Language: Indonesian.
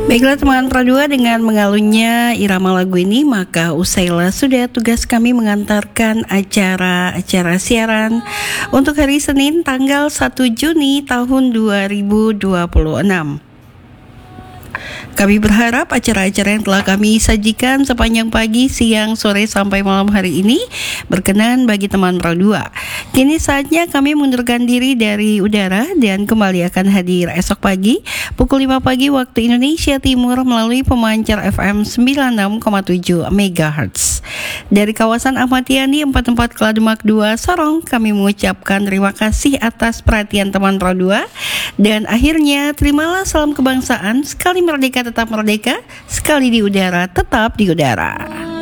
Baiklah teman Pro 2, dengan mengalunnya irama lagu ini maka usailah sudah tugas kami mengantarkan acara siaran untuk hari Senin tanggal 1 Juni tahun 2026. Kami berharap acara-acara yang telah kami sajikan sepanjang pagi, siang, sore, sampai malam hari ini berkenan bagi teman Pro 2. Kini saatnya kami mengundurkan diri dari udara dan kembali akan hadir esok pagi pukul 5 pagi waktu Indonesia Timur melalui pemancar FM 96,7 MHz. Dari kawasan Ahmad Yani 44 Klademak 2 Sorong, kami mengucapkan terima kasih atas perhatian teman Pro 2. Dan akhirnya terimalah salam kebangsaan, sekali merdeka tetap merdeka, sekali di udara tetap di udara.